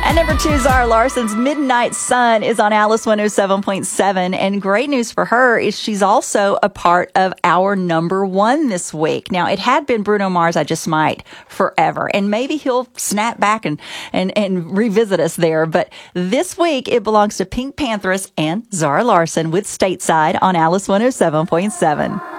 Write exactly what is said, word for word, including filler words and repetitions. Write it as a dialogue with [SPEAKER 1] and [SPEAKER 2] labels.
[SPEAKER 1] And number two, Zara Larson's Midnight Sun is on Alice one oh seven point seven. And great news for her is she's also a part of our number one this week. Now, it had been Bruno Mars, I Just Might, forever. And maybe he'll snap back and, and, and revisit us there. But this week, it belongs to Pink Pantheress and Zara Larson with Stateside on Alice one oh seven point seven.